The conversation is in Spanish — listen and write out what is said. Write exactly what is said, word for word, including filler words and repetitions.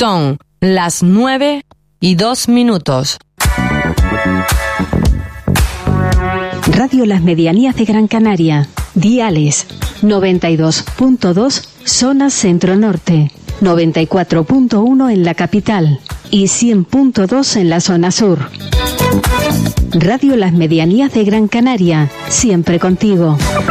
Son las nueve y dos minutos. Radio Las Medianías de Gran Canaria. Diales noventa y dos punto dos zona centro-norte, noventa y cuatro punto uno en la capital y cien punto dos en la zona sur. Radio Las Medianías de Gran Canaria, siempre contigo.